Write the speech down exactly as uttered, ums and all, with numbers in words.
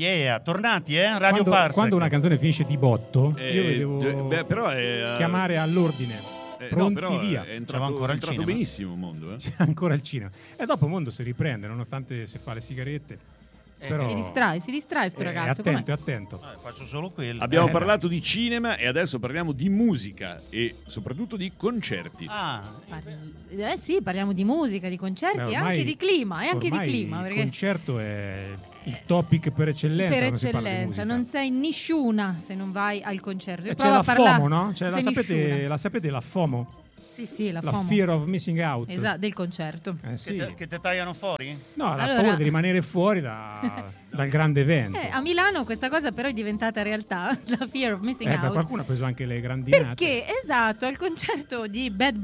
Yeah, tornati, eh? Radio quando, Parsec. quando una canzone finisce di botto, Eh, io vedevo d- beh, però è, uh, chiamare all'ordine. eh, Pronti, no, però via. È Siamo entrato, ancora è al entrato cinema. benissimo il mondo. Eh. Ancora al cinema. E dopo il mondo si riprende, nonostante se fa le sigarette. Eh, Però, Si distrae, si distrae sto eh, ragazzo. È attento, è com'è? attento. Eh, faccio solo quello. Abbiamo Eh, parlato di cinema e adesso parliamo di musica e soprattutto di concerti. Ah, Parli- Eh sì, parliamo di musica, di concerti Beh, e ormai- anche di clima, e anche di ormai clima. Il Perché concerto è il topic per eccellenza. per quando si parla di eccellenza, musica. non sei nessuna se non vai al concerto. Io E c'è provo la a parlare. FOMO, no? Cioè, la, sei sapete, nessuna. la sapete la FOMO? Sì, sì, la, La FOMO. fear of missing out. Esatto, del concerto. Eh, che, sì. te, che te tagliano fuori? No, la Allora- paura di rimanere fuori da- dal grande evento. Eh, a Milano questa cosa però è diventata realtà, la fear of missing Eh, beh, out. qualcuno ha preso anche le grandinate. Perché, esatto, al concerto di Bad